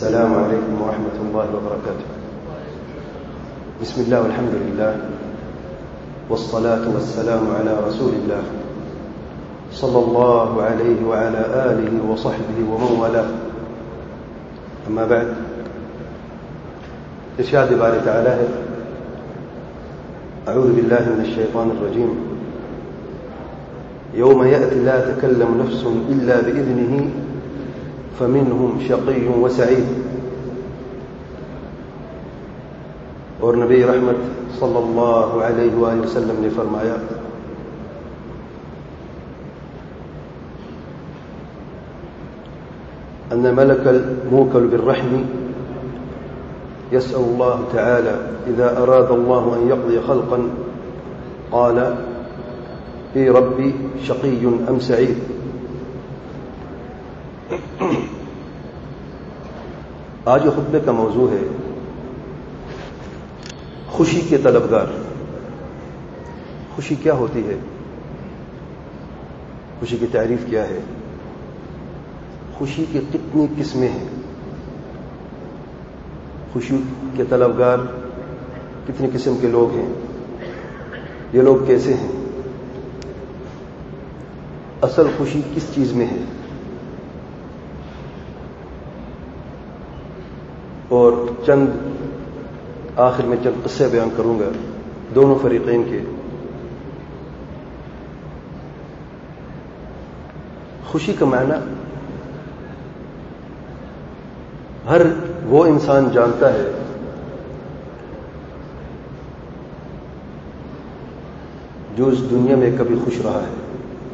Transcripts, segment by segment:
السلام عليكم ورحمة الله وبركاته. بسم الله والحمد لله والصلاة والسلام على رسول الله صلى الله عليه وعلى آله وصحبه ومن والاه. أما بعد، ارشاد بارے تعالی ہے: أعوذ بالله من الشيطان الرجيم. يوم يأتي لا تكلم نفس إلا بإذنه فمنهم شقي وسعيد. اور نبی رحمت صلی اللہ علیہ وآلہ وسلم نے فرمایا: أن ملك الموكل بالرحم يسأل الله تعالى إذا أراد الله أن يقضي خلقا قال: اے ربی شقی ام سعید. آج خطبے کا موضوع ہے خوشی کے طلبگار. خوشی کیا ہوتی ہے؟ خوشی کی تعریف کیا ہے؟ خوشی کی کتنی قسمیں ہیں؟ خوشی کے طلبگار کتنی قسم کے لوگ ہیں؟ یہ لوگ کیسے ہیں؟ اصل خوشی کس چیز میں ہے؟ اور آخر میں چند قصے بیان کروں گا دونوں فریقین کے. خوشی کا معنی ہر وہ انسان جانتا ہے جو اس دنیا میں کبھی خوش رہا ہے.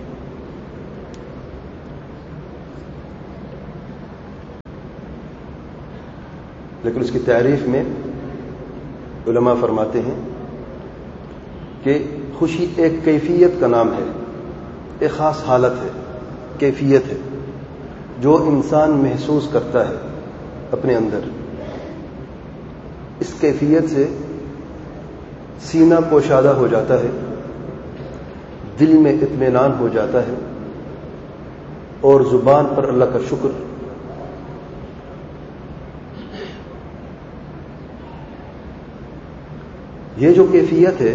لیکن اس کی تعریف میں علماء فرماتے ہیں کہ خوشی ایک کیفیت کا نام ہے، ایک خاص حالت ہے، کیفیت ہے جو انسان محسوس کرتا ہے اپنے اندر. اس کیفیت سے سینہ پوشادہ ہو جاتا ہے، دل میں اطمینان ہو جاتا ہے، اور زبان پر اللہ کا شکر. یہ جو کیفیت ہے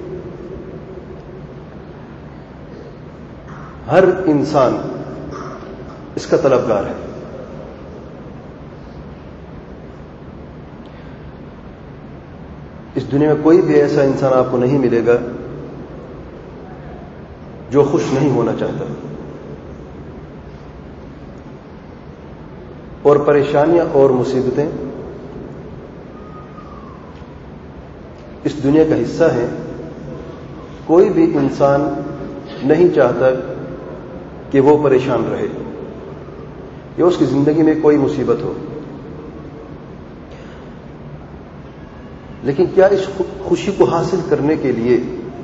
ہر انسان اس کا طلبگار ہے. اس دنیا میں کوئی بھی ایسا انسان آپ کو نہیں ملے گا جو خوش نہیں ہونا چاہتا. اور پریشانیاں اور مصیبتیں اس دنیا کا حصہ ہے. کوئی بھی انسان نہیں چاہتا کہ وہ پریشان رہے یا اس کی زندگی میں کوئی مصیبت ہو. لیکن کیا اس خوشی کو حاصل کرنے کے لیے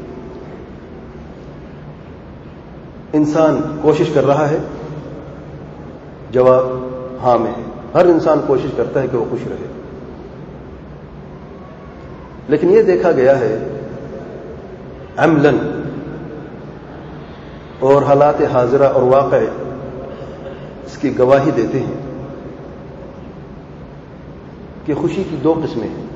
انسان کوشش کر رہا ہے؟ جواب ہاں میں ہے. ہر انسان کوشش کرتا ہے کہ وہ خوش رہے. لیکن یہ دیکھا گیا ہے عملاً، اور حالات حاضرہ اور واقع اس کی گواہی دیتے ہیں کہ خوشی کی دو قسمیں ہیں: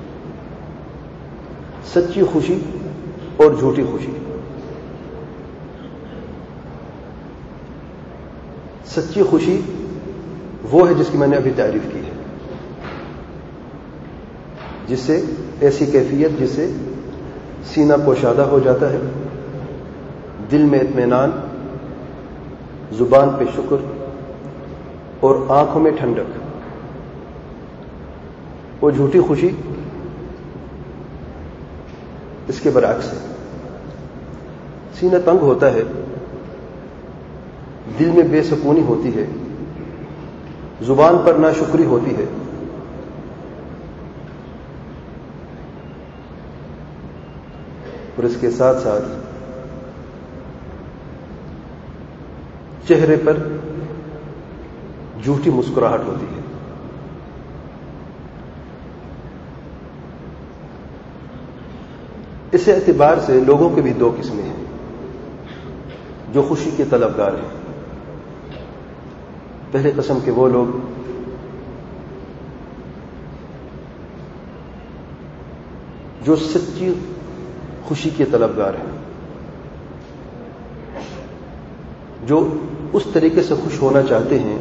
سچی خوشی اور جھوٹی خوشی. سچی خوشی وہ ہے جس کی میں نے ابھی تعریف کی ہے، جس سے ایسی کیفیت جس سے سینہ پوشادہ ہو جاتا ہے، دل میں اطمینان، زبان پہ شکر اور آنکھوں میں ٹھنڈک. وہ جھوٹی خوشی اس کے برعکس ہے. سینہ تنگ ہوتا ہے، دل میں بے سکونی ہوتی ہے، زبان پر ناشکری ہوتی ہے، اور اس کے ساتھ ساتھ چہرے پر جھوٹی مسکراہٹ ہوتی ہے. اس اعتبار سے لوگوں کے بھی دو قسمیں ہیں جو خوشی کے طلبگار ہیں. پہلے قسم کے وہ لوگ جو سچی خوشی کے طلبگار ہیں، جو اس طریقے سے خوش ہونا چاہتے ہیں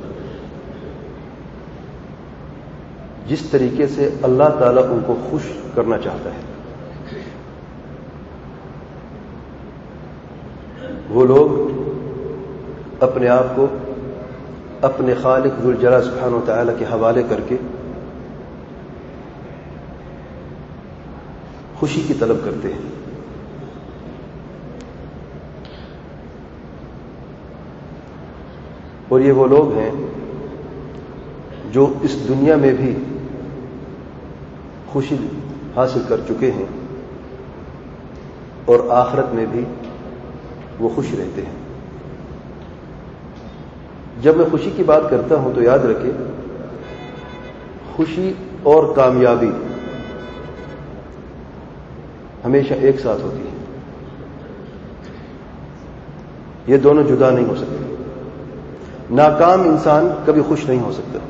جس طریقے سے اللہ تعالیٰ ان کو خوش کرنا چاہتا ہے، وہ لوگ اپنے آپ کو اپنے خالق ذوالجلال سبحانہ و تعالیٰ کے حوالے کر کے خوشی کی طلب کرتے ہیں۔ اور یہ وہ لوگ ہیں جو اس دنیا میں بھی خوشی حاصل کر چکے ہیں اور آخرت میں بھی وہ خوش رہتے ہیں۔ جب میں خوشی کی بات کرتا ہوں تو یاد رکھیں، خوشی اور کامیابی ہمیشہ ایک ساتھ ہوتی ہے، یہ دونوں جدا نہیں ہو سکتے۔ ناکام انسان کبھی خوش نہیں ہو سکتا۔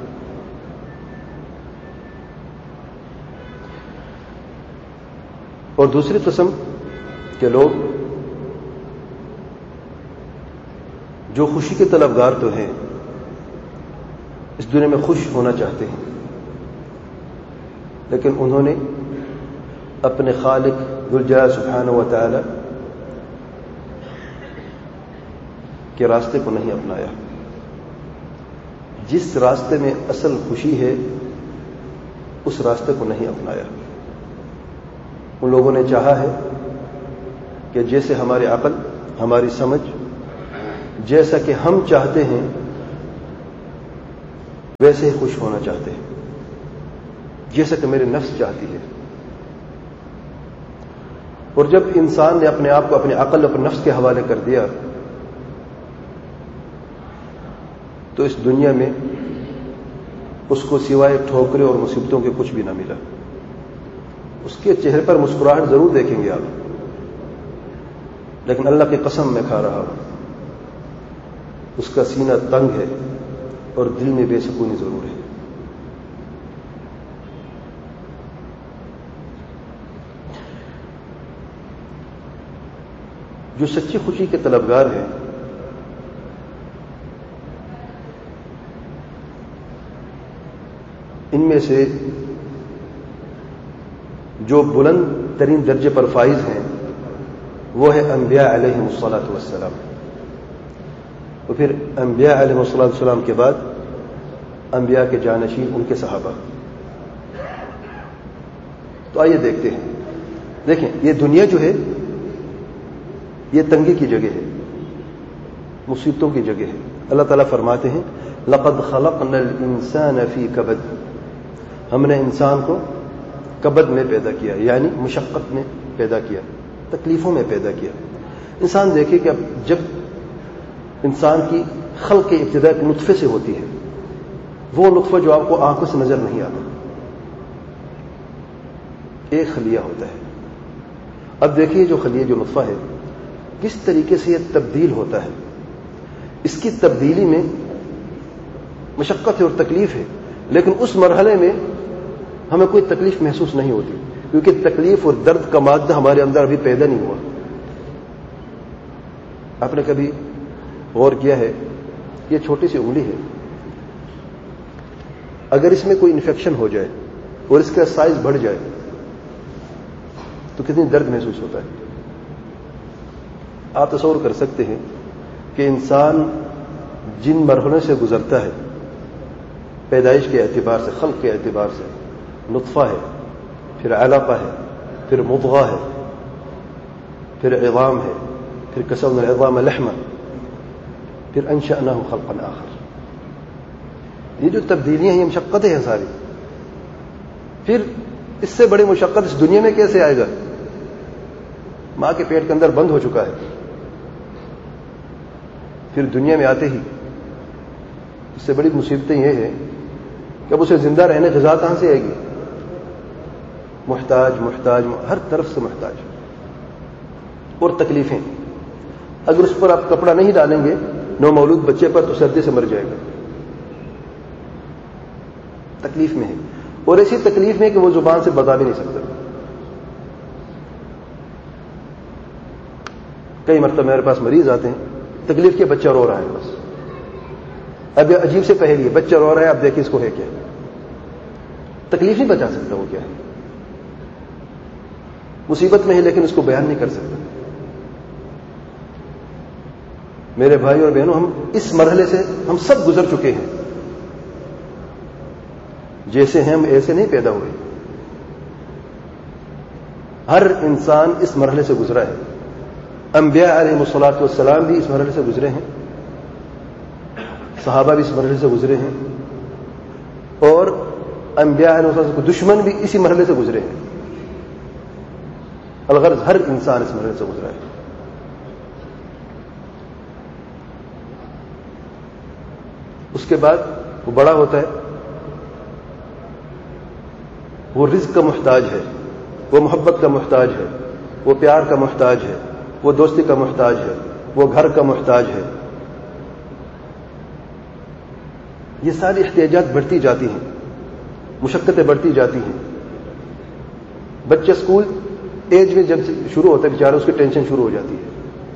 اور دوسری قسم کے لوگ جو خوشی کے طلبگار تو ہیں، اس دنیا میں خوش ہونا چاہتے ہیں، لیکن انہوں نے اپنے خالق ذوالجلال سبحانہ و تعالی کے راستے کو نہیں اپنایا۔ جس راستے میں اصل خوشی ہے اس راستے کو نہیں اپنایا۔ ان لوگوں نے چاہا ہے کہ جیسے ہماری عقل، ہماری سمجھ، جیسا کہ ہم چاہتے ہیں ویسے ہی خوش ہونا چاہتے ہیں، جیسا کہ میرے نفس چاہتی ہے۔ اور جب انسان نے اپنے آپ کو اپنی عقل، اپنے نفس کے حوالے کر دیا تو اس دنیا میں اس کو سوائے ٹھوکریں اور مصیبتوں کے کچھ بھی نہ ملا۔ اس کے چہرے پر مسکراہٹ ضرور دیکھیں گے آپ، لیکن اللہ کی قسم میں کھا رہا ہوں، اس کا سینہ تنگ ہے اور دل میں بے سکونی ضرور ہے۔ جو سچی خوشی کے طلبگار ہیں ان میں سے جو بلند ترین درجے پر فائز ہیں وہ ہے انبیاء علیہم الصلاۃ والسلام، تو پھر انبیاء علیہم الصلاۃ والسلام کے بعد انبیاء کے جانشین ان کے صحابہ۔ تو آئیے دیکھتے ہیں۔ دیکھیں، یہ دنیا جو ہے یہ تنگی کی جگہ ہے، مصیبتوں کی جگہ ہے۔ اللہ تعالیٰ فرماتے ہیں لقد خلقنا الانسان فی کبد، ہم نے انسان کو کبد میں پیدا کیا، یعنی مشقت میں پیدا کیا، تکلیفوں میں پیدا کیا۔ انسان دیکھے کہ اب جب انسان کی خلق کی ابتدا ایک نطفے سے ہوتی ہے، وہ نطفہ جو آپ کو آنکھوں سے نظر نہیں آتا، ایک خلیہ ہوتا ہے۔ اب دیکھیے جو خلیہ، جو نطفہ ہے، کس طریقے سے یہ تبدیل ہوتا ہے۔ اس کی تبدیلی میں مشقت ہے اور تکلیف ہے، لیکن اس مرحلے میں ہمیں کوئی تکلیف محسوس نہیں ہوتی، کیونکہ تکلیف اور درد کا مادہ ہمارے اندر ابھی پیدا نہیں ہوا۔ آپ نے کبھی غور کیا ہے، یہ چھوٹی سی انگلی ہے، اگر اس میں کوئی انفیکشن ہو جائے اور اس کا سائز بڑھ جائے تو کتنی درد محسوس ہوتا ہے۔ آپ تصور کر سکتے ہیں کہ انسان جن مرحلوں سے گزرتا ہے، پیدائش کے اعتبار سے، خلق کے اعتبار سے، نطفہ ہے، پھر علقہ ہے، پھر مضغہ ہے، پھر عظام ہے، پھر کسونا العظام لحما، پھر انشأناه خلقا آخر۔ یہ جو تبدیلیاں ہیں، یہ مشقتیں ہیں ساری۔ پھر اس سے بڑی مشقت اس دنیا میں کیسے آئے گا؟ ماں کے پیٹ کے اندر بند ہو چکا ہے، پھر دنیا میں آتے ہی اس سے بڑی مصیبتیں یہ ہیں کہ اب اسے زندہ رہنے غذا کہاں سے آئے گی؟ محتاج، ہر طرف سے محتاج، اور تکلیفیں۔ اگر اس پر آپ کپڑا نہیں ڈالیں گے نومولود بچے پر تو سردی سے مر جائے گا، تکلیف میں ہے، اور ایسی تکلیف میں کہ وہ زبان سے بتا بھی نہیں سکتا۔ کئی مرتبہ میرے پاس مریض آتے ہیں، تکلیف کے بچہ رو رہا ہے، بس اب یہ عجیب سے پہلی ہے، بچہ رو رہا ہے، اب دیکھیں اس کو ہے کیا، تکلیف نہیں بتا سکتا وہ کیا ہے، مصیبت میں ہے لیکن اس کو بیان نہیں کر سکتا۔ میرے بھائی اور بہنوں، ہم اس مرحلے سے ہم سب گزر چکے ہیں، جیسے ہیں ہم ایسے نہیں پیدا ہوئے، ہر انسان اس مرحلے سے گزرا ہے۔ انبیاء علیہ الصلوۃ والسلام بھی اس مرحلے سے گزرے ہیں، صحابہ بھی اس مرحلے سے گزرے ہیں، اور انبیاء علیہ الصلوۃ والسلام دشمن بھی اسی مرحلے سے گزرے ہیں۔ الغرض ہر انسان اس مرحلے سے گزرا ہے۔ اس کے بعد وہ بڑا ہوتا ہے، وہ رزق کا محتاج ہے، وہ محبت کا محتاج ہے، وہ پیار کا محتاج ہے، وہ دوستی کا محتاج ہے، وہ گھر کا محتاج ہے۔ یہ ساری احتیاجات بڑھتی جاتی ہیں، مشقتیں بڑھتی جاتی ہیں۔ بچہ اسکول ایج میں جب شروع ہوتا ہے بیچارہ، اس کی ٹینشن شروع ہو جاتی ہے۔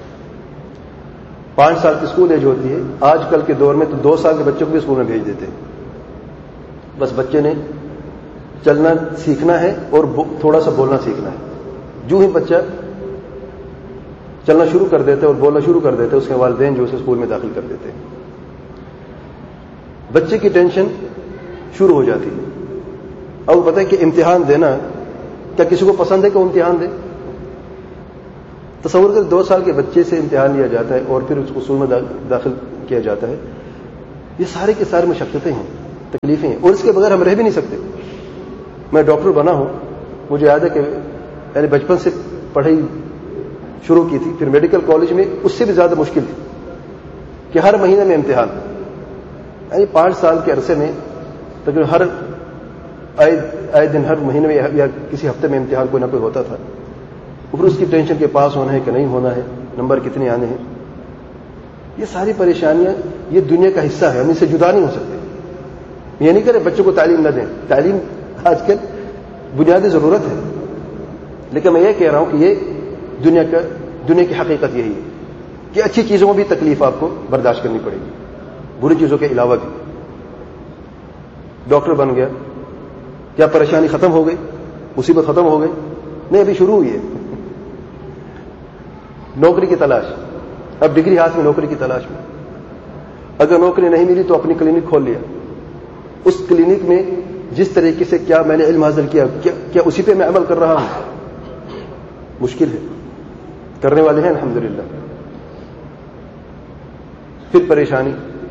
5 سال کی اسکول ایج ہوتی ہے، آج کل کے دور میں تو 2 سال کے بچوں کو بھی اسکول میں بھیج دیتے ہیں۔ بس بچے نے چلنا سیکھنا ہے اور تھوڑا سا بولنا سیکھنا ہے۔ جو ہی بچہ چلنا شروع کر دیتا ہے اور بولنا شروع کر دیتا ہے، اس کے والدین جو اسے اسکول میں داخل کر دیتے ہیں۔ بچے کی ٹینشن شروع ہو جاتی ہے۔ اب پتہ ہے کہ امتحان دینا کیا کسی کو پسند ہے کہ وہ امتحان دے؟ تصور کر 2 سال کے بچے سے امتحان لیا جاتا ہے اور پھر اس کو اسکول میں داخل کیا جاتا ہے۔ یہ سارے کے سارے مشقتیں ہیں، تکلیفیں ہیں، اور اس کے بغیر ہم رہ بھی نہیں سکتے۔ میں ڈاکٹر بنا ہوں، مجھے یاد ہے کہ میں نے بچپن سے پڑھائی شروع کی تھی، پھر میڈیکل کالج میں اس سے بھی زیادہ مشکل تھی کہ ہر مہینے میں امتحان، یعنی 5 سال کے عرصے میں تقریباً ہر آئے دن ہر مہینے میں یا کسی ہفتے میں امتحان کوئی نہ کوئی ہوتا تھا۔ پھر اس کی ٹینشن کے پاس ہونا ہے کہ نہیں ہونا ہے، نمبر کتنے آنے ہیں۔ یہ ساری پریشانیاں یہ دنیا کا حصہ ہے، ہم اس سے جدا نہیں ہو سکتے۔ یہ نہیں کرے بچوں کو تعلیم نہ دیں، تعلیم آج کل بنیادی ضرورت ہے، لیکن میں یہ کہہ رہا ہوں کہ یہ دنیا کی حقیقت یہی ہے کہ اچھی چیزوں میں بھی تکلیف آپ کو برداشت کرنی پڑے گی، بری چیزوں کے علاوہ بھی۔ ڈاکٹر بن گیا، کیا پریشانی ختم ہو گئی؟ مصیبت ختم ہو گئی؟ نہیں، ابھی شروع ہوئی ہے۔ نوکری کی تلاش، اب ڈگری ہاتھ میں، نوکری کی تلاش میں۔ اگر نوکری نہیں ملی تو اپنی کلینک کھول لیا، اس کلینک میں جس طریقے سے کیا میں نے علم حاصل کیا اسی پہ میں عمل کر رہا ہوں؟ مشکل ہے، کرنے والے ہیں الحمدللہ۔ پھر پریشانی،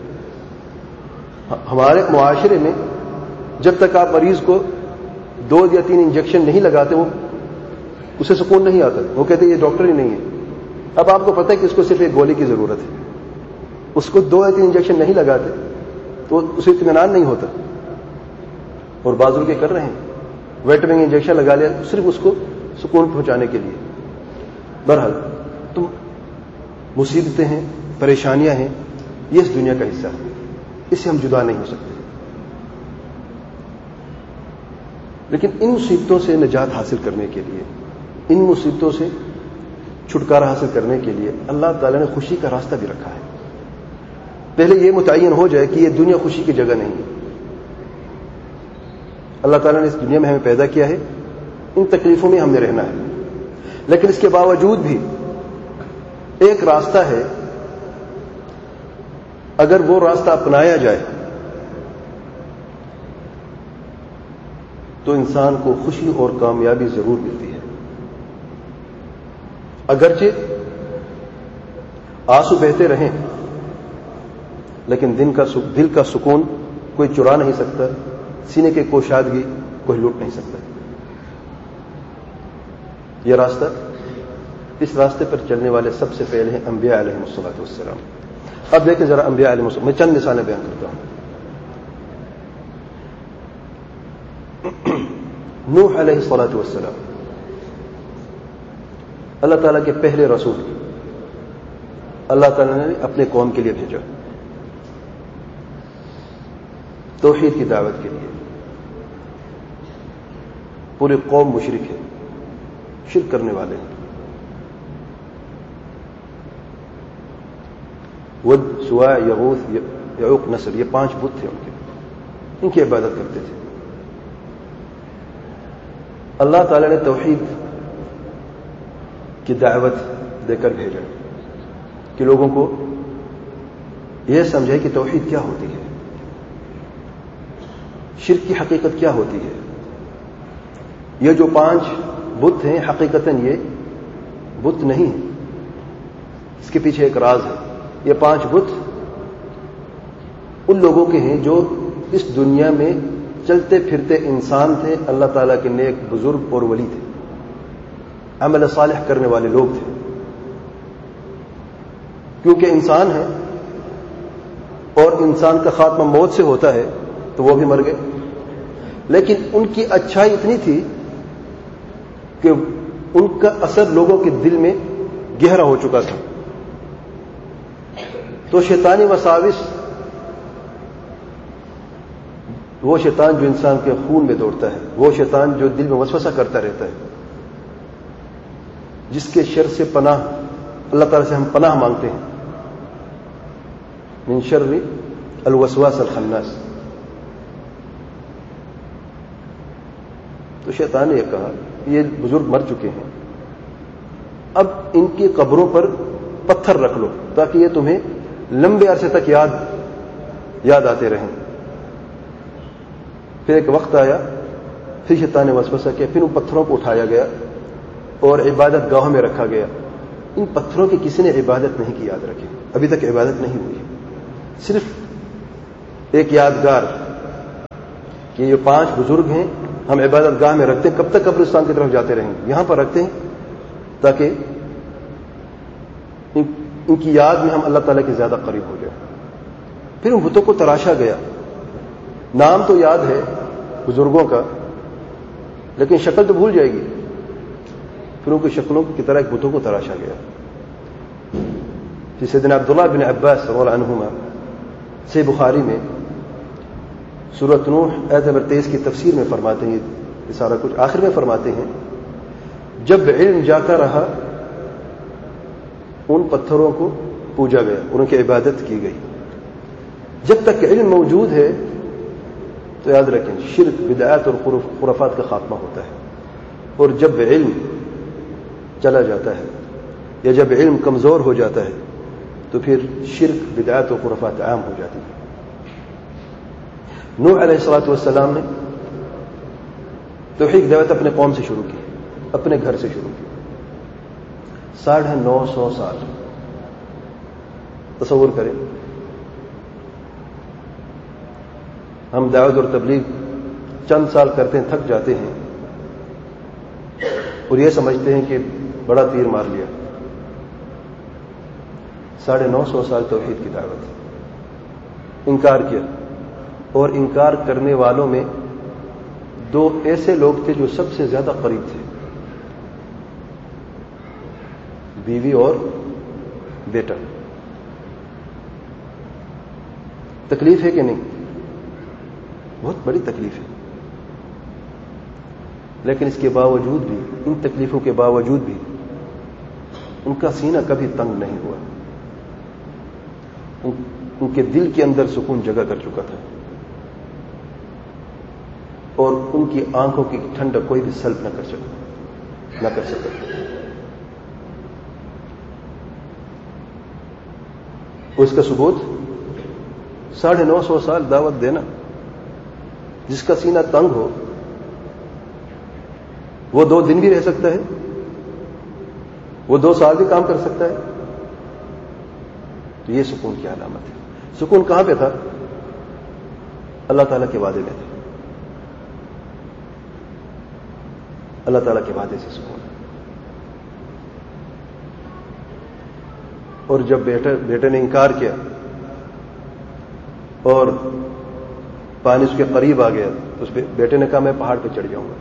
ہمارے معاشرے میں جب تک آپ مریض کو 2 یا 3 انجیکشن نہیں لگاتے، وہ اسے سکون نہیں آتا، وہ کہتے یہ ڈاکٹر ہی نہیں ہے۔ اب آپ کو پتہ ہے کہ اس کو صرف ایک گولی کی ضرورت ہے، اس کو 2 یا 3 انجیکشن نہیں لگاتے تو اسے اطمینان نہیں ہوتا، اور بعض لوگ کر رہے ہیں ویٹامن انجیکشن لگا لیا صرف اس کو سکون پہنچانے کے لیے۔ بہرحال تم مصیبتیں ہیں، پریشانیاں ہیں، یہ اس دنیا کا حصہ ہے، اس سے ہم جدا نہیں ہو سکتے۔ لیکن ان مصیبتوں سے نجات حاصل کرنے کے لیے، ان مصیبتوں سے چھٹکارا حاصل کرنے کے لیے اللہ تعالیٰ نے خوشی کا راستہ بھی رکھا ہے۔ پہلے یہ متعین ہو جائے کہ یہ دنیا خوشی کی جگہ نہیں ہے۔ اللہ تعالیٰ نے اس دنیا میں ہمیں پیدا کیا ہے، ان تکلیفوں میں ہم نے رہنا ہے، لیکن اس کے باوجود بھی ایک راستہ ہے، اگر وہ راستہ اپنایا جائے تو انسان کو خوشی اور کامیابی ضرور ملتی ہے۔ اگرچہ آنسو بہتے رہیں، لیکن دل کا سکون کوئی چرا نہیں سکتا، سینے کی کوشادگی کوئی لوٹ نہیں سکتا۔ یہ راستہ، اس راستے پر چلنے والے سب سے پہلے ہیں انبیاء علیہ الصلوۃ والسلام۔ اب دیکھیں ذرا انبیاء علیہ السلام، میں چند مثالیں بیان کرتا ہوں۔ نوح علیہ الصلوۃ والسلام، اللہ تعالیٰ کے پہلے رسول، اللہ تعالیٰ نے اپنے قوم کے لیے بھیجا، توحید کی دعوت کے لیے۔ پوری قوم مشرک ہے، شرک کرنے والے ہیں، ود، سواع، یغوث، یعوق، نصر، یہ 5 بت تھے ان کی عبادت کرتے تھے. اللہ تعالی نے توحید کی دعوت دے کر بھیجا کہ لوگوں کو یہ سمجھے کہ توحید کیا ہوتی ہے، شرک کی حقیقت کیا ہوتی ہے. یہ جو 5 بت ہیں حقیقتاً یہ بت نہیں، اس کے پیچھے ایک راز ہے. یہ 5 بت ان لوگوں کے ہیں جو اس دنیا میں چلتے پھرتے انسان تھے، اللہ تعالیٰ کے نیک بزرگ اور ولی تھے، عمل صالح کرنے والے لوگ تھے. کیونکہ انسان ہے اور انسان کا خاتمہ موت سے ہوتا ہے تو وہ بھی مر گئے، لیکن ان کی اچھائی اتنی تھی کہ ان کا اثر لوگوں کے دل میں گہرا ہو چکا تھا. تو شیطانی وساوس، وہ شیطان جو انسان کے خون میں دوڑتا ہے، وہ شیطان جو دل میں وسوسہ کرتا رہتا ہے، جس کے شر سے پناہ اللہ تعالی سے ہم پناہ مانگتے ہیں، من شر الوسواس الخناس. تو شیطان نے یہ کہا یہ بزرگ مر چکے ہیں، اب ان کی قبروں پر پتھر رکھ لو تاکہ یہ تمہیں لمبے عرصے تک یاد آتے رہیں. پھر ایک وقت آیا، پھر شیطان نے وسوسہ کیا، پھر ان پتھروں کو اٹھایا گیا اور عبادت گاہوں میں رکھا گیا. ان پتھروں کی کسی نے عبادت نہیں کی، یاد رکھیں، ابھی تک عبادت نہیں ہوئی، صرف ایک یادگار کہ یہ 5 بزرگ ہیں، ہم عبادت گاہ میں رکھتے ہیں. کب تک قبرستان کی طرف جاتے رہیں گے؟ یہاں پر رکھتے ہیں تاکہ ان کی یاد میں ہم اللہ تعالیٰ کے زیادہ قریب ہو جائیں. پھر ان بتوں کو تراشا گیا. نام تو یاد ہے بزرگوں کا لیکن شکل تو بھول جائے گی. پھر ان کی شکلوں کی طرح ایک بتوں کو تراشا گیا. سیدنا عبداللہ بن عباس رضی اللہ عنہما سے بخاری میں سورۃ نوح آیت نمبر 23 کی تفسیر میں فرماتے ہیں، یہ سارا کچھ آخر میں فرماتے ہیں، جب علم جاتا رہا ان پتھروں کو پوجا گیا، ان کی عبادت کی گئی. جب تک علم موجود ہے تو یاد رکھیں شرک، بدعات اور خرافات کا خاتمہ ہوتا ہے. اور جب علم چلا جاتا ہے یا جب علم کمزور ہو جاتا ہے تو پھر شرک، بدعات اور خرافات عام ہو جاتی ہے. نوح علیہ الصلوۃ والسلام نے توحید دعوت اپنے قوم سے شروع کی، اپنے گھر سے شروع کی. 950 سال تصور کریں. ہم دعوت اور تبلیغ چند سال کرتے ہیں، تھک جاتے ہیں اور یہ سمجھتے ہیں کہ بڑا تیر مار لیا. 950 سال توحید کی دعوت، انکار کیا. اور انکار کرنے والوں میں 2 ایسے لوگ تھے جو سب سے زیادہ قریب تھے، بیوی اور بیٹا. تکلیف ہے کہ نہیں؟ بہت بڑی تکلیف ہے. لیکن اس کے باوجود بھی، ان تکلیفوں کے باوجود بھی ان کا سینہ کبھی تنگ نہیں ہوا. ان کے دل کے اندر سکون جگہ کر چکا تھا اور ان کی آنکھوں کی ٹھنڈک کوئی بھی سلب نہ کر سکا. اس کا ثبوت 950 سال دعوت دینا. جس کا سینہ تنگ ہو وہ 2 دن بھی رہ سکتا ہے، وہ 2 سال بھی کام کر سکتا ہے. تو یہ سکون کی علامت ہے. سکون کہاں پہ تھا؟ اللہ تعالیٰ کے وعدے میں تھا. اللہ تعالیٰ کے وعدے سے سکون. اور جب بیٹے نے انکار کیا اور پانی اس کے قریب آ گیا تو اس بیٹے نے کہا میں پہاڑ پہ چڑھ جاؤں گا.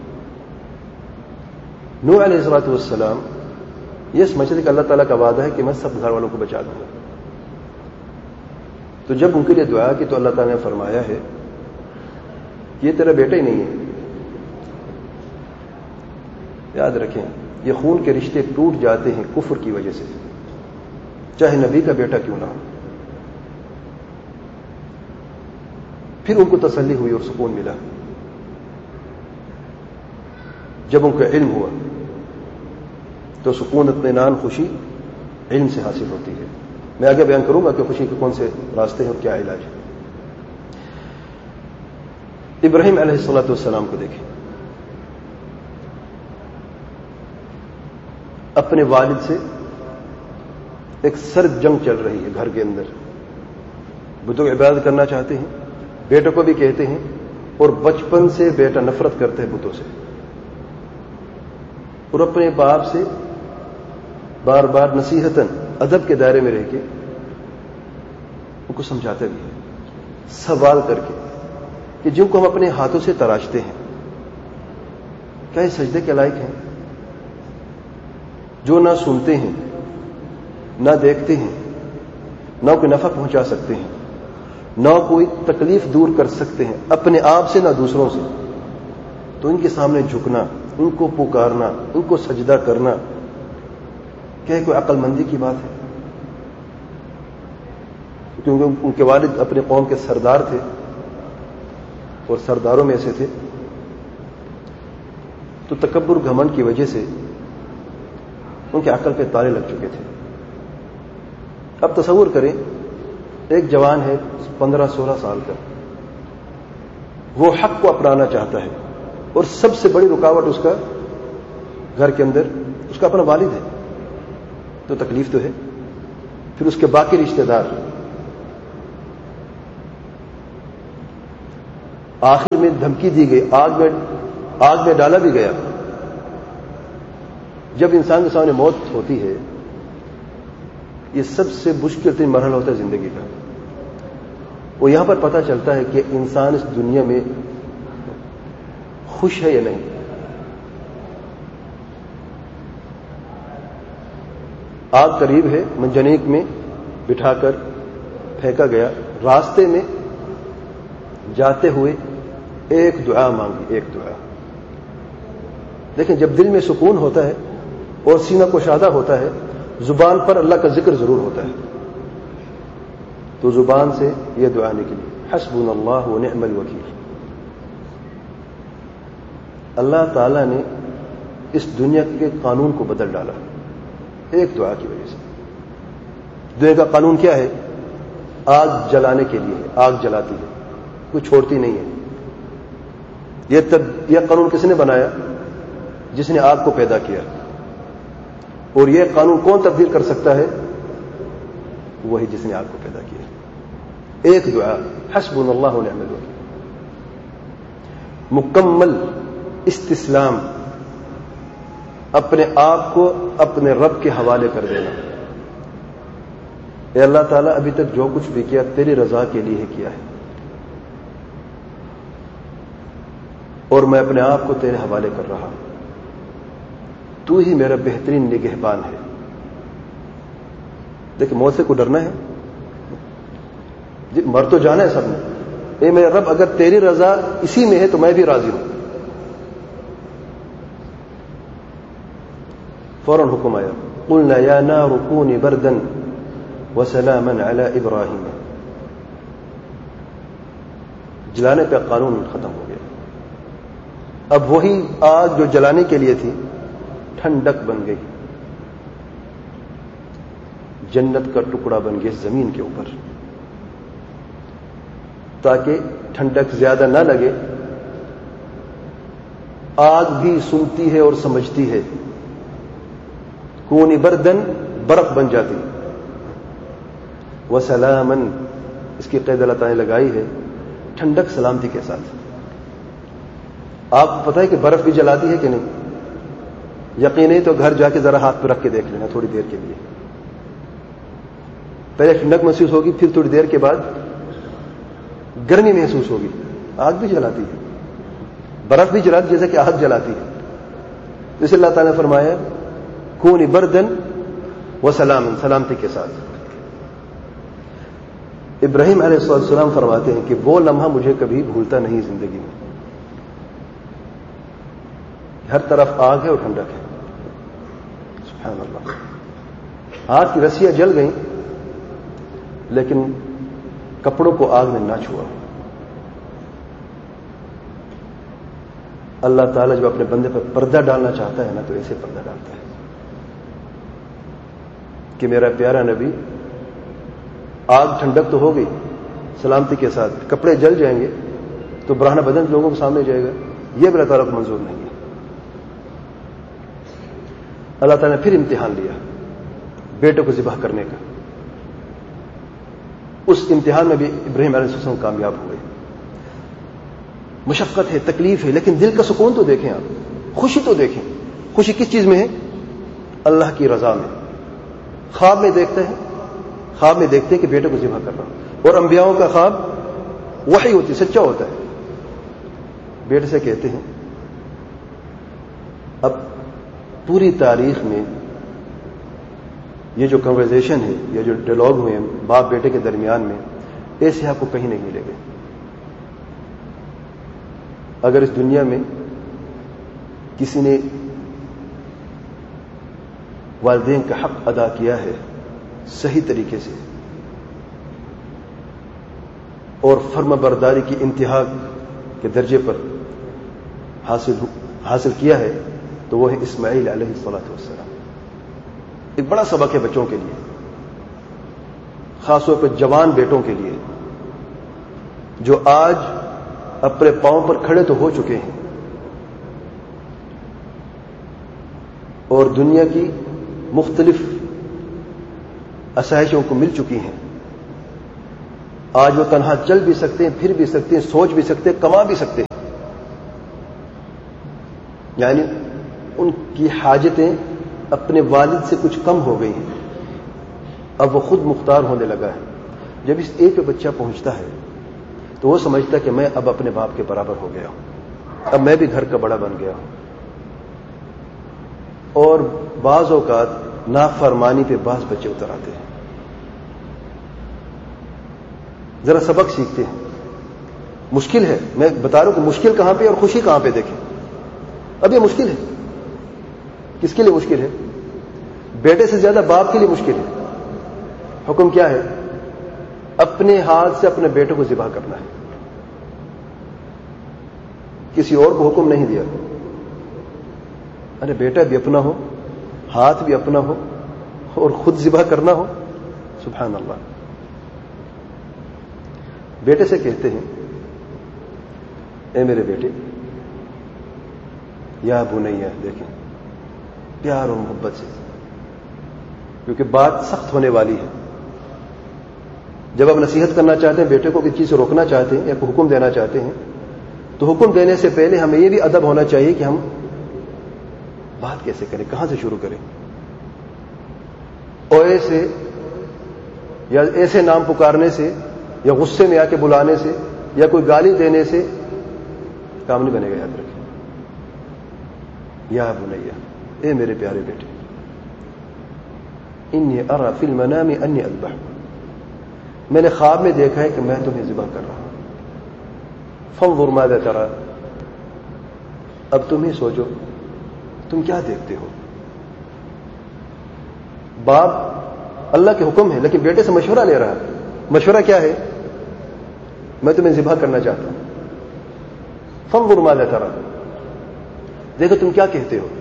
نوح علیہ الصلوۃ والسلام یہ سمجھتے کہ اللہ تعالیٰ کا وعدہ ہے کہ میں سب گھر والوں کو بچا دوں گا. تو جب ان کے لیے دعا کی تو اللہ تعالیٰ نے فرمایا ہے یہ تیرا بیٹا ہی نہیں ہے. یاد رکھیں یہ خون کے رشتے ٹوٹ جاتے ہیں کفر کی وجہ سے، چاہے نبی کا بیٹا کیوں نہ ہو. پھر ان کو تسلی ہوئی اور سکون ملا جب ان کو علم ہوا. تو سکون، اطمینان، خوشی علم سے حاصل ہوتی ہے. میں آگے بیان کروں گا کہ خوشی کے کون سے راستے ہیں اور کیا علاج ہے. ابراہیم علیہ السلام کو دیکھیں، اپنے والد سے ایک سرد جنگ چل رہی ہے گھر کے اندر. بتوں کی عبادت کرنا چاہتے ہیں، بیٹے کو بھی کہتے ہیں، اور بچپن سے بیٹا نفرت کرتے ہیں بتوں سے، اور اپنے باپ سے بار بار نصیحتاً ادب کے دائرے میں رہ کے ان کو سمجھاتے بھی ہیں، سوال کر کے کہ جن کو ہم اپنے ہاتھوں سے تراشتے ہیں کیا یہ سجدے کے لائق ہیں؟ جو نہ سنتے ہیں، نہ دیکھتے ہیں، نہ کوئی نفع پہنچا سکتے ہیں، نہ کوئی تکلیف دور کر سکتے ہیں اپنے آپ سے نہ دوسروں سے، تو ان کے سامنے جھکنا، ان کو پکارنا، ان کو سجدہ کرنا کیا کوئی عقل مندی کی بات ہے؟ کیونکہ ان کے والد اپنے قوم کے سردار تھے اور سرداروں میں ایسے تھے، تو تکبر گھمنڈ کی وجہ سے ان کے عقل پہ تالے لگ چکے تھے. اب تصور کریں، ایک جوان ہے 15-16 سال کا، وہ حق کو اپنانا چاہتا ہے اور سب سے بڑی رکاوٹ اس کا گھر کے اندر اس کا اپنا والد ہے، تو تکلیف تو ہے. پھر اس کے باقی رشتہ دار، آخر میں دھمکی دی گئی، آگ میں ڈالا بھی گیا. جب انسان کے سامنے موت ہوتی ہے، یہ سب سے مشکل ترین مرحلہ ہوتا ہے زندگی کا. وہ یہاں پر پتہ چلتا ہے کہ انسان اس دنیا میں خوش ہے یا نہیں. آگ قریب ہے، منجنیق میں بٹھا کر پھینکا گیا. راستے میں جاتے ہوئے ایک دعا مانگی، ایک دعا. لیکن جب دل میں سکون ہوتا ہے اور سینہ کشادہ ہوتا ہے، زبان پر اللہ کا ذکر ضرور ہوتا ہے. تو زبان سے یہ دعا نکلی، حسبنا اللہ ونعم الوکیل. اللہ تعالیٰ نے اس دنیا کے قانون کو بدل ڈالا ایک دعا کی وجہ سے. دنیا کا قانون کیا ہے؟ آگ جلانے کے لیے ہے، آگ جلاتی ہے، کوئی چھوڑتی نہیں ہے. یہ قانون کس نے بنایا؟ جس نے آگ کو پیدا کیا. اور یہ قانون کون تبدیل کر سکتا ہے؟ وہی جس نے آگ کو پیدا کیا. ایک دعا، حسبنا اللہ ونعم الوکیل. مکمل استسلام، اپنے آپ کو اپنے رب کے حوالے کر دینا. اے اللہ تعالیٰ، ابھی تک جو کچھ بھی کیا تیری رضا کے لیے کیا ہے، اور میں اپنے آپ کو تیرے حوالے کر رہا ہوں. تو ہی میرا بہترین نگہبان ہے. دیکھیں، موت سے کو ڈرنا ہے؟ مر تو جانا ہے سب نے. اے میرے رب، اگر تیری رضا اسی میں ہے تو میں بھی راضی ہوں. فوراً حکم آیا، قلنا یا نار کونی بردا وسلاما علی ابراہیم. جلانے پہ قانون ختم ہو گیا. اب وہی آگ جو جلانے کے لیے تھی ٹھنڈک بن گئی، جنت کا ٹکڑا بن گیا زمین کے اوپر، تاکہ ٹھنڈک زیادہ نہ لگے. آگ بھی سنتی ہے اور سمجھتی ہے. کونی بردن، برف بن جاتی. وسلامن، اس کی قید اللہ تعالیٰ نے لگائی ہے، ٹھنڈک سلامتی کے ساتھ. آپ کو پتہ ہے کہ برف بھی جلاتی ہے کہ نہیں؟ یقین نہیں تو گھر جا کے ذرا ہاتھ پہ رکھ کے دیکھ لینا تھوڑی دیر کے لیے. پہلے ٹھنڈک محسوس ہوگی، پھر تھوڑی دیر کے بعد گرمی محسوس ہوگی. آگ بھی جلاتی ہے، برف بھی جلاتی جیسے کہ آگ جلاتی ہے. جسے اللہ تعالیٰ نے فرمایا کونی بردن وسلامن، سلامتی کے ساتھ. ابراہیم علیہ السلام فرماتے ہیں کہ وہ لمحہ مجھے کبھی بھولتا نہیں زندگی میں. ہر طرف آگ ہے اور ٹھنڈک ہے. سبحان اللہ. آگ کی رسیاں جل گئیں لیکن کپڑوں کو آگ نے نہ چھوا. اللہ تعالیٰ جب اپنے بندے پر پردہ ڈالنا چاہتا ہے نا تو ایسے پردہ ڈالتا ہے کہ میرا پیارا نبی، آگ ٹھنڈک تو ہو گئی سلامتی کے ساتھ، کپڑے جل جائیں گے تو برہنہ بدن لوگوں کے سامنے جائے گا، یہ اللہ تعالیٰ کو منظور نہیں ہے۔ اللہ تعالیٰ نے پھر امتحان لیا بیٹے کو ذبح کرنے کا۔ اس امتحان میں بھی ابراہیم علیہ السلام کامیاب ہوئے۔ مشقت ہے، تکلیف ہے، لیکن دل کا سکون تو دیکھیں آپ، خوشی تو دیکھیں۔ خوشی کس چیز میں ہے؟ اللہ کی رضا میں۔ خواب میں دیکھتے ہیں کہ بیٹے کو ذبح کر رہا ہوں، اور انبیاؤں کا خواب وحی ہوتی، سچا ہوتا ہے۔ بیٹے سے کہتے ہیں، اب پوری تاریخ میں یہ جو کنورزیشن ہے، یہ جو ڈیالوگ ہوئے ہیں باپ بیٹے کے درمیان میں، ایسے آپ کو کہیں نہیں ملے گے۔ اگر اس دنیا میں کسی نے والدین کا حق ادا کیا ہے صحیح طریقے سے اور فرما برداری کی انتہا کے درجے پر حاصل کیا ہے تو وہ ہے اسماعیل علیہ السلام۔ ایک بڑا سبق ہے بچوں کے لیے، خاص طور پر جوان بیٹوں کے لیے جو آج اپنے پاؤں پر کھڑے تو ہو چکے ہیں اور دنیا کی مختلف آسائشوں کو مل چکی ہیں۔ آج وہ تنہا چل بھی سکتے ہیں، پھر بھی سکتے ہیں، سوچ بھی سکتے ہیں، کما بھی سکتے ہیں، یعنی ان کی حاجتیں اپنے والد سے کچھ کم ہو گئی ہیں۔ اب وہ خود مختار ہونے لگا ہے۔ جب اس ایج پہ بچہ پہنچتا ہے تو وہ سمجھتا ہے کہ میں اب اپنے باپ کے برابر ہو گیا ہوں، اب میں بھی گھر کا بڑا بن گیا ہوں، اور بعض اوقات نافرمانی پہ بعض بچے اتر آتے ہیں۔ ذرا سبق سیکھتے ہیں۔ مشکل ہے، میں بتا رہا ہوں کہ مشکل کہاں پہ اور خوشی کہاں پہ دیکھیں۔ اب یہ مشکل ہے، کس کے لیے مشکل ہے؟ بیٹے سے زیادہ باپ کے لیے مشکل ہے۔ حکم کیا ہے؟ اپنے ہاتھ سے اپنے بیٹے کو ذبح کرنا ہے، کسی اور کو حکم نہیں دیا۔ ارے بیٹا بھی اپنا ہو، ہاتھ بھی اپنا ہو اور خود ذبح کرنا ہو، سبحان اللہ۔ بیٹے سے کہتے ہیں، اے میرے بیٹے، یا بنیا، دیکھیں پیار اور محبت سے، کیونکہ بات سخت ہونے والی ہے۔ جب آپ نصیحت کرنا چاہتے ہیں، بیٹے کو کسی چیز سے روکنا چاہتے ہیں یا کوئی حکم دینا چاہتے ہیں، تو حکم دینے سے پہلے ہمیں یہ بھی ادب ہونا چاہیے کہ ہم بات کیسے کریں، کہاں سے شروع کریں۔ اوے سے یا ایسے نام پکارنے سے یا غصے میں آ کے بلانے سے یا کوئی گالی دینے سے کام نہیں بنے گا، یاد رکھیں۔ یا بنیا، اے میرے پیارے بیٹے، انی ارى فی المنام انی اذبح، میں نے خواب میں دیکھا ہے کہ میں تمہیں ذبح کر رہا ہوں۔ فانظر ماذا ترى، اب تم ہی سوچو تم کیا دیکھتے ہو۔ باپ اللہ کے حکم ہے لیکن بیٹے سے مشورہ لے رہا ہے۔ مشورہ کیا ہے؟ میں تمہیں ذبح کرنا چاہتا ہوں۔ فانظر ماذا ترى، دیکھو تم کیا کہتے ہو۔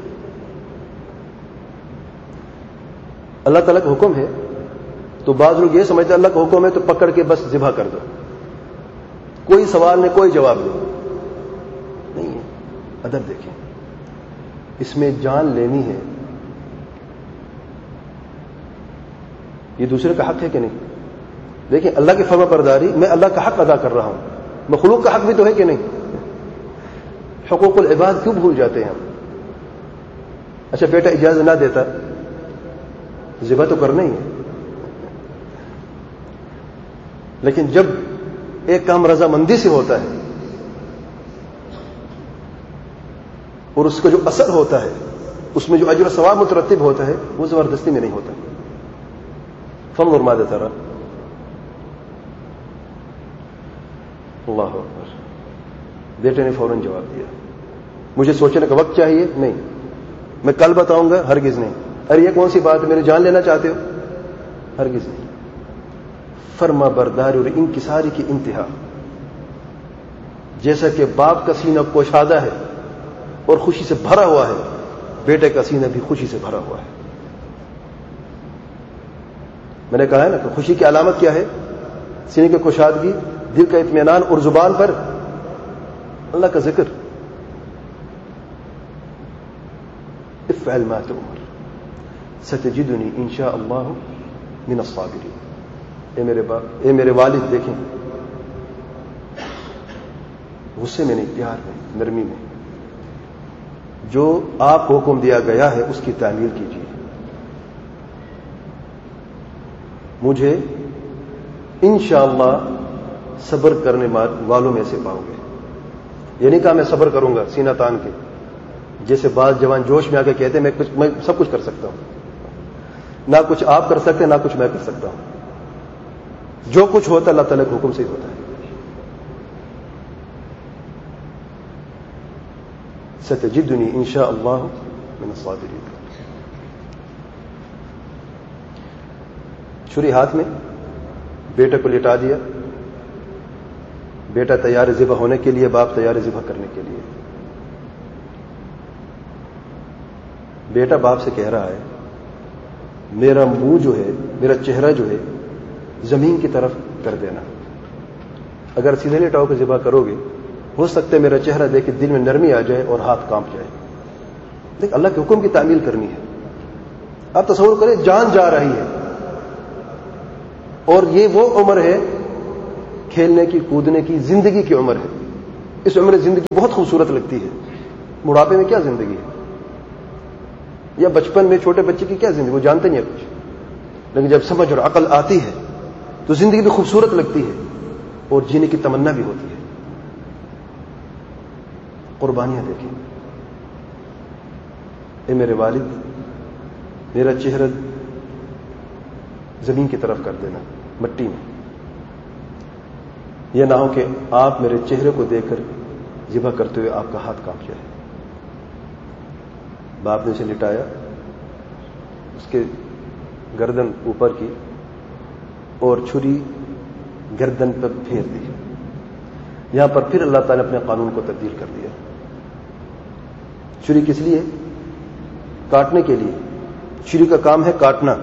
اللہ تعالیٰ کا حکم ہے تو بعض لوگ یہ سمجھتے ہیں اللہ کا حکم ہے تو پکڑ کے بس ذبح کر دو، کوئی سوال نہیں، کوئی جواب نہیں ہے۔ ادب دیکھیں، اس میں جان لینی ہے۔ یہ دوسرے کا حق ہے کہ نہیں؟ دیکھیں اللہ کی فرما برداری، میں اللہ کا حق ادا کر رہا ہوں، مخلوق کا حق بھی تو ہے کہ نہیں؟ حقوق العباد کیوں بھول جاتے ہیں ہم؟ اچھا بیٹا اجازت نہ دیتا، ذبح تو کرنا ہی ہے، لیکن جب ایک کام رضامندی سے ہوتا ہے اور اس کا جو اثر ہوتا ہے، اس میں جو اجر و ثواب مترتب ہوتا ہے، وہ زبردستی میں نہیں ہوتا۔ فانظر ماذا ترى، اللہ اکبر۔ بیٹے نے فوراً جواب دیا، مجھے سوچنے کا وقت چاہیے، نہیں میں کل بتاؤں گا، ہرگز نہیں۔ ارے یہ کون سی بات ہے، میری جان لینا چاہتے ہو؟ ہرگز نہیں۔ فرما برداری اور انکساری کی انتہا، جیسا کہ باپ کا سینہ کوشادہ ہے اور خوشی سے بھرا ہوا ہے، بیٹے کا سینہ بھی خوشی سے بھرا ہوا ہے۔ میں نے کہا ہے نا کہ خوشی کی علامت کیا ہے؟ سینے کی کشادگی، دل کا اطمینان اور زبان پر اللہ کا ذکر۔ افعل ما تؤمر ستجدنی انشاء اللہ من الصابرین۔ اے میرے والد دیکھیں، غصے میں نہیں، پیار میں، نرمی میں، جو آپ کو حکم دیا گیا ہے اس کی تعمیل کیجیے، مجھے انشاءاللہ صبر کرنے والوں میں سے پاؤ گے۔ یہ نہیں کہا میں صبر کروں گا سینہ تان کے، جیسے بعض جوان جوش میں آ کے کہتے ہیں میں سب کچھ کر سکتا ہوں۔ نہ کچھ آپ کر سکتے نہ کچھ میں کر سکتا ہوں، جو کچھ ہوتا ہے اللہ تعالیٰ کے حکم سے ہی ہوتا ہے۔ ستجدنی انشاء اللہ من الصابرین۔ چھری ہاتھ میں، بیٹے کو لٹا دیا، بیٹا تیار ذبح ہونے کے لیے، باپ تیار ذبح کرنے کے لیے۔ بیٹا باپ سے کہہ رہا ہے میرا منہ جو ہے، میرا چہرہ جو ہے زمین کی طرف کر دینا، اگر سیدھے لٹاؤ کے ذبح کرو گے ہو سکتا ہے میرا چہرہ دیکھ کے دل میں نرمی آ جائے اور ہاتھ کانپ جائے۔ دیکھ، اللہ کے حکم کی تعمیل کرنی ہے۔ آپ تصور کریں جان جا رہی ہے اور یہ وہ عمر ہے کھیلنے کی، کودنے کی، زندگی کی عمر ہے۔ اس عمر زندگی بہت خوبصورت لگتی ہے۔ بڑھاپے میں کیا زندگی ہے، یا بچپن میں چھوٹے بچے کی کیا زندگی، وہ جانتے نہیں ہے کچھ، لیکن جب سمجھ اور عقل آتی ہے تو زندگی بھی خوبصورت لگتی ہے اور جینے کی تمنا بھی ہوتی ہے۔ قربانیاں دیکھیں۔ اے میرے والد، میرا چہرہ زمین کی طرف کر دینا، مٹی میں، یہ نہ ہو کہ آپ میرے چہرے کو دیکھ کر ذبح کرتے ہوئے آپ کا ہاتھ کانپ جائے۔ باپ نے اسے لٹایا، اس کے گردن اوپر کی اور چھری گردن پر پھیر دی۔ یہاں پر پھر اللہ تعالیٰ نے اپنے قانون کو تبدیل کر دیا۔ چھری کس لیے؟ کاٹنے کے لیے۔ چھری کا کام ہے کاٹنا،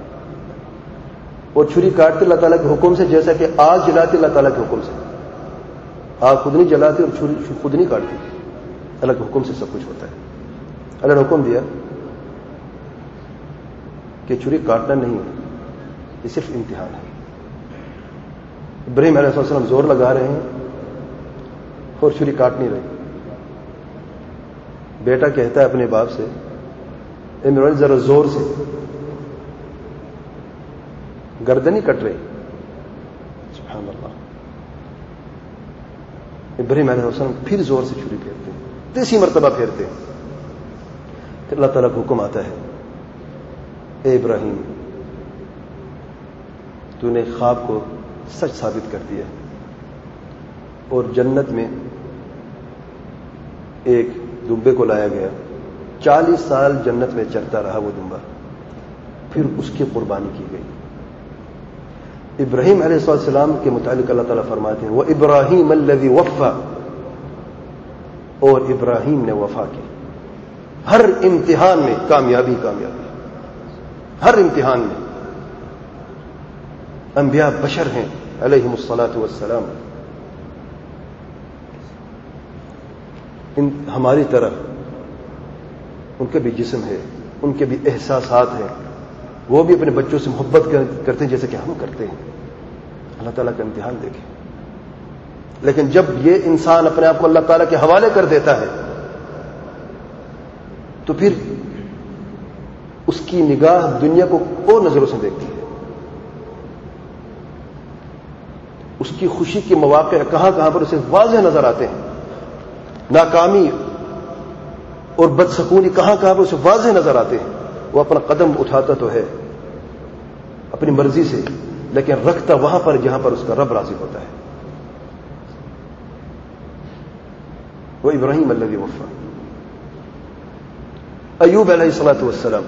اور چھری کاٹتے اللہ تعالیٰ کے حکم سے، جیسا کہ آگ جلاتے اللہ تعالیٰ کے حکم سے۔ آگ خود نہیں جلاتی اور چھری خود نہیں کاٹتی، اللہ کے حکم سے سب کچھ ہوتا ہے۔ اللہ نے حکم دیا کہ چھری کاٹنا نہیں ہے، یہ صرف امتحان ہے۔ ابراہیم علیہ السلام زور لگا رہے ہیں اور چھری کاٹ نہیں رہی۔ بیٹا کہتا ہے اپنے باپ سے، اے میرے ذرا زور سے، گردن ہی کٹ رہی۔ سبحان اللہ۔ ابراہیم علیہ السلام پھر زور سے چھری پھیرتے ہیں، تیسری مرتبہ پھیرتے ہیں، پھر اللہ تعالیٰ کا حکم آتا ہے، اے ابراہیم، تو نے خواب کو سچ ثابت کر دیا، اور جنت میں ایک دمبے کو لایا گیا، 40 سال جنت میں چرتا رہا وہ دمبا، پھر اس کی قربانی کی گئی۔ ابراہیم علیہ السلام کے متعلق اللہ تعالیٰ فرماتے ہیں، وَإِبْرَاهِيمَ الَّذِي وَفَّى، اور ابراہیم نے وفا کی۔ ہر امتحان میں کامیابی کامیابی، ہر امتحان میں۔ انبیاء بشر ہیں علیہم الصلاۃ والسلام، ہماری طرح ان کے بھی جسم ہے، ان کے بھی احساسات ہیں، وہ بھی اپنے بچوں سے محبت کرتے ہیں جیسے کہ ہم کرتے ہیں۔ اللہ تعالیٰ کا امتحان دیکھیں۔ لیکن جب یہ انسان اپنے آپ کو اللہ تعالیٰ کے حوالے کر دیتا ہے تو پھر اس کی نگاہ دنیا کو اور نظروں سے دیکھتی ہے۔ اس کی خوشی کے مواقع کہاں کہاں پر اسے واضح نظر آتے ہیں، ناکامی اور بدسکونی کہاں کہاں پر اسے واضح نظر آتے ہیں۔ وہ اپنا قدم اٹھاتا تو ہے اپنی مرضی سے، لیکن رکھتا وہاں پر جہاں پر اس کا رب راضی ہوتا ہے۔ وہ ابراہیم الذی وفا۔ ایوب علیہ الصلوۃ والسلام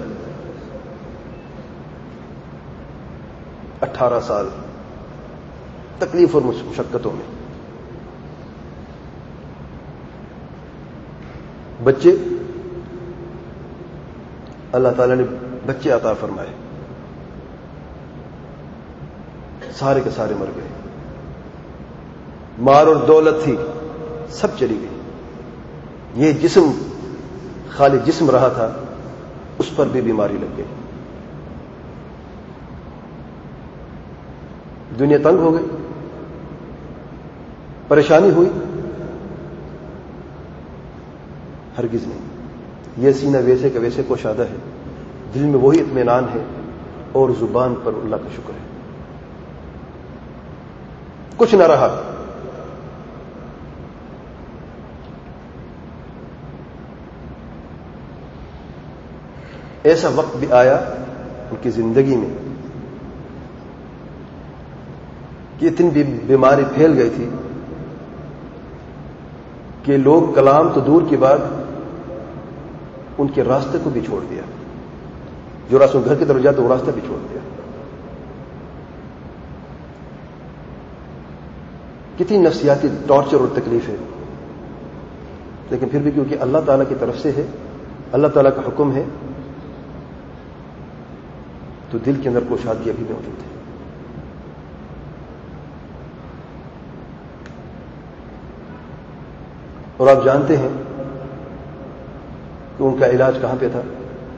18 سال تکلیف اور مشقتوں میں، بچے، اللہ تعالیٰ نے بچے عطا فرمائے، سارے کے سارے مر گئے، مال اور دولت تھی سب چلی گئی، یہ جسم خالی جسم رہا تھا اس پر بھی بیماری لگ گئی، دنیا تنگ ہو گئی، پریشانی ہوئی؟ ہرگز نہیں، یہ سینہ ویسے کا ویسے کوشادہ ہے، دل میں وہی اطمینان ہے اور زبان پر اللہ کا شکر ہے، کچھ نہ رہا۔ ایسا وقت بھی آیا ان کی زندگی میں کہ اتنی بیماری پھیل گئی تھی کہ لوگ کلام تو دور کی بات ان کے راستے کو بھی چھوڑ دیا، جو راستہ گھر کی طرف جاتا وہ راستہ بھی چھوڑ دیا۔ کتنی نفسیاتی ٹارچر اور تکلیف ہے، لیکن پھر بھی کیونکہ اللہ تعالیٰ کی طرف سے ہے، اللہ تعالیٰ کا حکم ہے، تو دل کے اندر کوشادگی ابھی بھی موجود ہے۔ اور آپ جانتے ہیں کہ ان کا علاج کہاں پہ تھا؟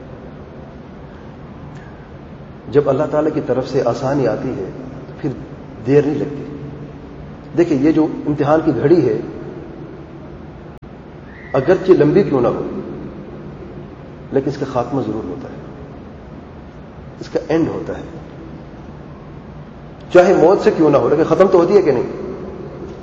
جب اللہ تعالیٰ کی طرف سے آسانی آتی ہے تو پھر دیر نہیں لگتی۔ دیکھیں، یہ جو امتحان کی گھڑی ہے اگرچہ لمبی کیوں نہ ہو، لیکن اس کا خاتمہ ضرور ہوتا ہے، اس کا اینڈ ہوتا ہے، چاہے موت سے کیوں نہ ہو، لیکن ختم تو ہوتی ہے کہ نہیں؟